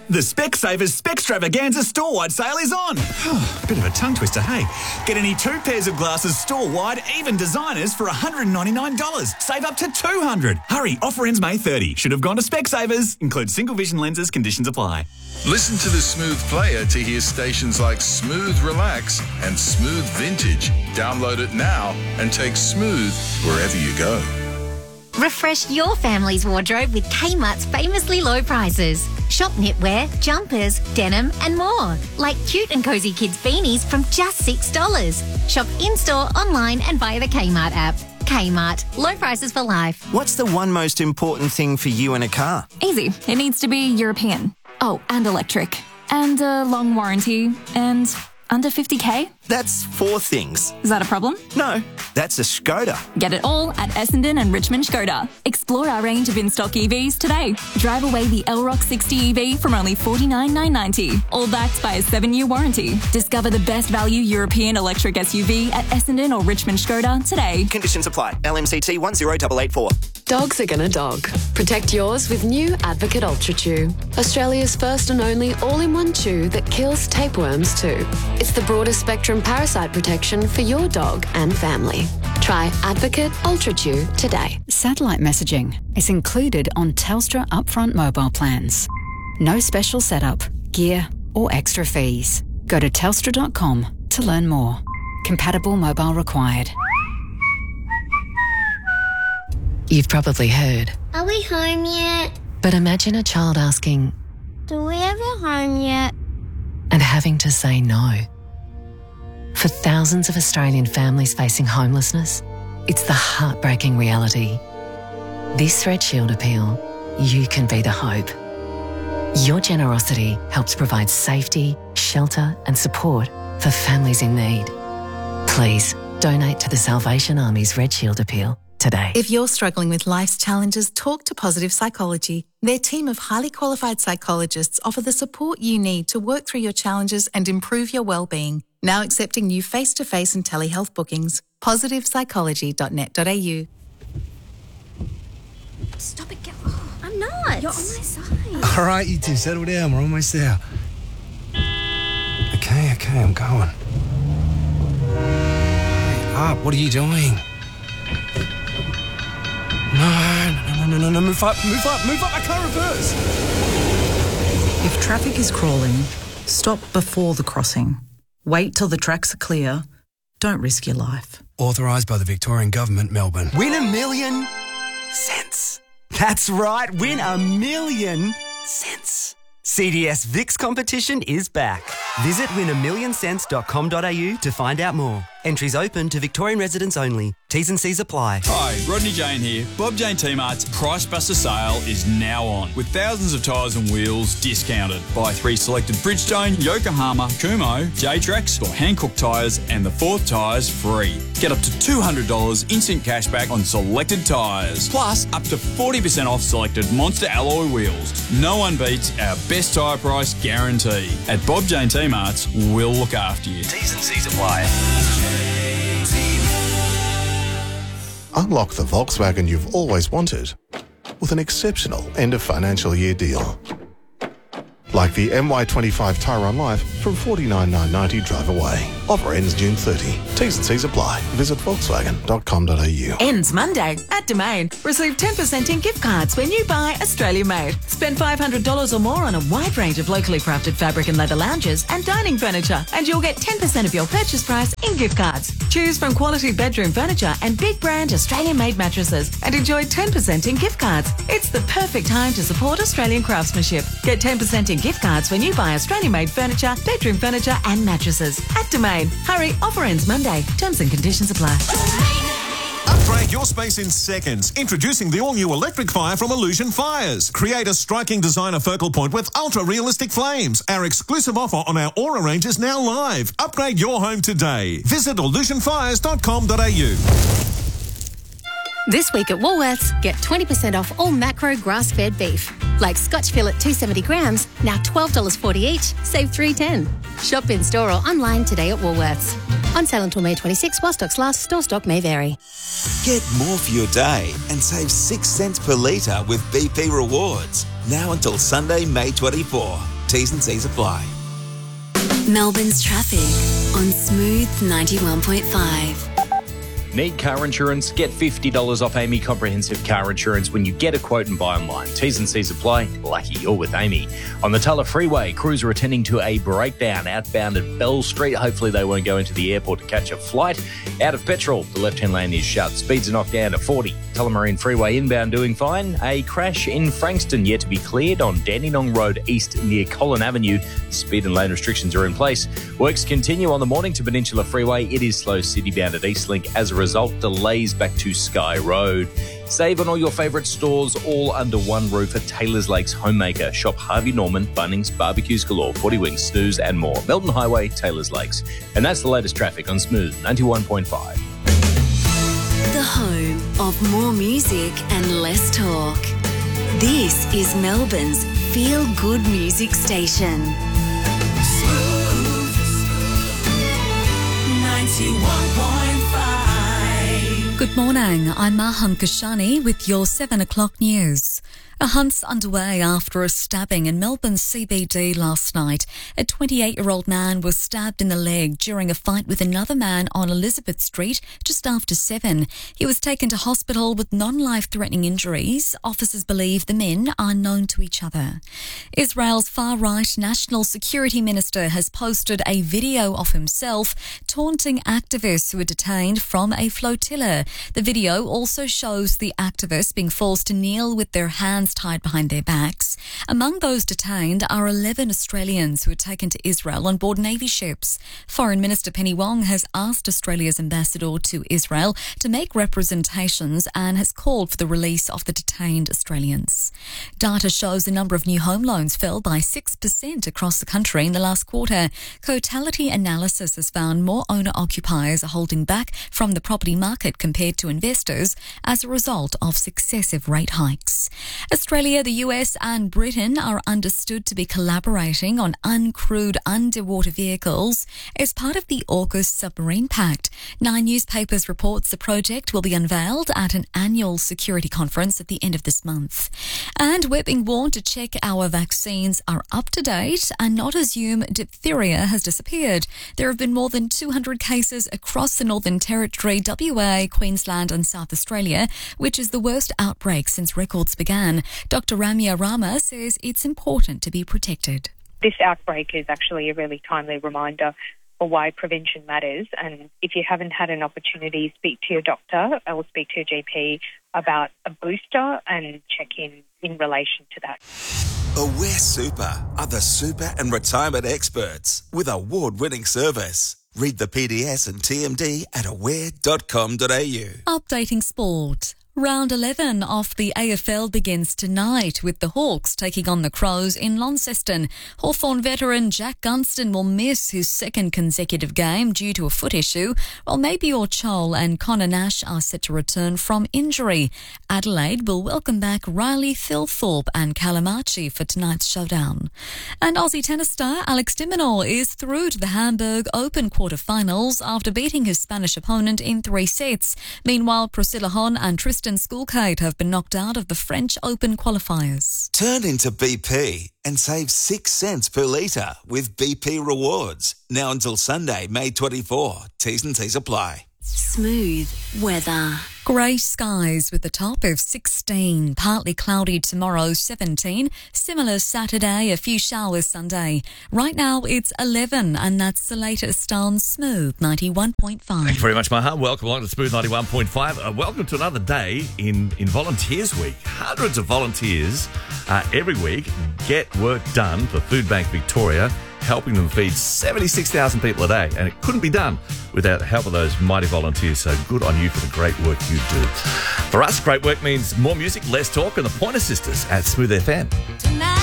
The Specsavers Specstravaganza store-wide sale is on. Bit of a tongue twister, hey? Get any 2 pairs of glasses store-wide, even designers, for $199. Save up to $200. Hurry, offer ends May 30. Should have gone to Specsavers. Includes single vision lenses. Conditions apply. Listen to the Smooth Player to hear stations like Smooth Relax and Smooth Vintage. Download it now and take Smooth wherever you go. Refresh your family's wardrobe with Kmart's famously low prices. Shop knitwear, jumpers, denim and more. Like cute and cosy kids beanies from just $6. Shop in-store, online and via the Kmart app. Kmart. Low prices for life. What's the one most important thing for you in a car? Easy. It needs to be European. Oh, and electric. And a long warranty. And under 50k? That's 4 things. Is that a problem? No, that's a Skoda. Get it all at Essendon and Richmond Skoda. Explore our range of in-stock EVs today. Drive away the Elrock 60 EV from only $49,990. All backed by a 7-year warranty. Discover the best value European electric SUV at Essendon or Richmond Skoda today. Conditions apply. LMCT 10884. Dogs are gonna dog. Protect yours with new Advocate Ultra Chew. Australia's first and only all-in-one chew that kills tapeworms too. It's the broadest spectrum parasite protection for your dog and family. Try Advocate Ultra Chew today. Satellite messaging is included on Telstra upfront mobile plans. No special setup, gear or extra fees. Go to telstra.com to learn more. Compatible mobile required. You've probably heard. Are we home yet? But imagine a child asking, Do we ever home yet? and having to say no. For thousands of Australian families facing homelessness, it's the heartbreaking reality. This Red Shield appeal, you can be the hope. Your generosity helps provide safety, shelter and support for families in need. Please donate to the Salvation Army's Red Shield appeal today. If you're struggling with life's challenges, talk to Positive Psychology. Their team of highly qualified psychologists offer the support you need to work through your challenges and improve your well-being. Now accepting new face-to-face and telehealth bookings. PositivePsychology.net.au. Stop it, I'm not. You're on my side. All right, you two, settle down. We're almost there. Okay, I'm going. Hurry up. What are you doing? No. Move up. I can't reverse. If traffic is crawling, stop before the crossing. Wait till the tracks are clear. Don't risk your life. Authorised by the Victorian Government, Melbourne. Win $1 million cents. That's right, win $1 million cents. CDS VIX competition is back. Visit win1millioncents.com.au to find out more. Entries open to Victorian residents only. T's and C's apply. Hi, Rodney Jane here. Bob Jane T-Mart's Price Buster sale is now on, with thousands of tyres and wheels discounted. Buy 3 selected Bridgestone, Yokohama, Kumho, J-Trax or Hankook tyres and the 4th tyres free. Get up to $200 instant cashback on selected tyres, plus up to 40% off selected Monster alloy wheels. No one beats our best tyre price guarantee. At Bob Jane T-Mart's, we'll look after you. T's and C's apply. Unlock the Volkswagen you've always wanted with an exceptional end of financial year deal. Like the MY25 Tyrone Life from $49,990 drive away. Offer ends June 30. T's and C's apply. Visit volkswagen.com.au. Ends Monday at Domain. Receive 10% in gift cards when you buy Australia Made. Spend $500 or more on a wide range of locally crafted fabric and leather lounges and dining furniture, and you'll get 10% of your purchase price in gift cards. Choose from quality bedroom furniture and big brand Australian Made mattresses and enjoy 10% in gift cards. It's the perfect time to support Australian craftsmanship. Get 10% in gift cards when you buy Australian Made furniture, bedroom furniture and mattresses at Domain. Hurry, offer ends Monday. Terms and conditions apply. Upgrade your space in seconds. Introducing the all-new electric fire from Illusion Fires. Create a striking designer focal point with ultra-realistic flames. Our exclusive offer on our Aura range is now live. Upgrade your home today. Visit illusionfires.com.au. This week at Woolworths, get 20% off all macro grass-fed beef. Like Scotch fillet 270 grams, now $12.40 each, save $3.10. Shop in store or online today at Woolworths. On sale until May 26, while stocks last, store stock may vary. Get more for your day and save 6 cents per litre with BP Rewards. Now until Sunday, May 24. T's and C's apply. Melbourne's traffic on Smooth 91.5. Need car insurance? Get $50 off Amy Comprehensive Car Insurance when you get a quote and buy online. T's and C's apply. Lucky you're with Amy. On the Tulla Freeway, crews are attending to a breakdown outbound at Bell Street. Hopefully they won't go into the airport to catch a flight. Out of petrol, the left-hand lane is shut. Speeds are knocked down to 40. Tullamarine Freeway inbound doing fine. A crash in Frankston yet to be cleared on Dandenong Road East near Collin Avenue. Speed and lane restrictions are in place. Works continue on the Mornington Peninsula Freeway. It is slow city-bound at Eastlink. As a result, delays back to Sky Road. Save on all your favourite stores, all under one roof at Taylor's Lakes Homemaker. Shop Harvey Norman, Bunnings, Barbecues Galore, 40 Wings, Snooze and more. Melton Highway, Taylor's Lakes. And that's the latest traffic on Smooth 91.5. The home of more music and less talk. This is Melbourne's feel-good music station. Smooth 91.5. Good morning, I'm Maham Kashani with your 7 o'clock news. A hunt's underway after a stabbing in Melbourne's CBD last night. A 28-year-old man was stabbed in the leg during a fight with another man on Elizabeth Street just after 7. He was taken to hospital with non-life-threatening injuries. Officers believe the men are known to each other. Israel's far-right National Security Minister has posted a video of himself taunting activists who were detained from a flotilla. The video also shows the activists being forced to kneel with their hands tied behind their backs. Among those detained are 11 Australians who were taken to Israel on board Navy ships. Foreign Minister Penny Wong has asked Australia's ambassador to Israel to make representations and has called for the release of the detained Australians. Data shows the number of new home loans fell by 6% across the country in the last quarter. Cotality Analysis has found more owner-occupiers are holding back from the property market compared to investors as a result of successive rate hikes. Australia, the US and Britain are understood to be collaborating on uncrewed underwater vehicles as part of the AUKUS submarine pact. Nine Newspapers reports the project will be unveiled at an annual security conference at the end of this month. And we're being warned to check our vaccines are up to date and not assume diphtheria has disappeared. There have been more than 200 cases across the Northern Territory, WA, Queensland and South Australia, which is the worst outbreak since records began. Dr. Ramya Rama says it's important to be protected. This outbreak is actually a really timely reminder for why prevention matters. And if you haven't had an opportunity, speak to your doctor or speak to your GP about a booster and check in relation to that. Aware Super are the super and retirement experts with award-winning service. Read the PDS and TMD at aware.com.au. Updating sport. Round 11 of the AFL begins tonight with the Hawks taking on the Crows in Launceston. Hawthorn veteran Jack Gunston will miss his second consecutive game due to a foot issue, while Mabior Chol and Connor Nash are set to return from injury. Adelaide will welcome back Riley Thilthorpe and Callum Archie for tonight's showdown. And Aussie tennis star Alex de Minaur is through to the Hamburg Open quarterfinals after beating his Spanish opponent in 3 sets. Meanwhile, Priscilla Hon and Tristan Schoolcade have been knocked out of the French Open qualifiers. Turn into BP and save 6 cents per litre with BP Rewards. Now until Sunday, May 24. T's and C's apply. Smooth weather. Grey skies with a top of 16. Partly cloudy tomorrow, 17. Similar Saturday, a few showers Sunday. Right now it's 11 and that's the latest on Smooth 91.5. Thank you very much, Maha. Welcome along to Smooth 91.5. Welcome to another day in Volunteers Week. Hundreds of volunteers every week get work done for Food Bank Victoria, helping them feed 76,000 people a day. And it couldn't be done without the help of those mighty volunteers. So good on you for the great work you do. For us, great work means more music, less talk, and the Pointer Sisters at Smooth FM. Tonight.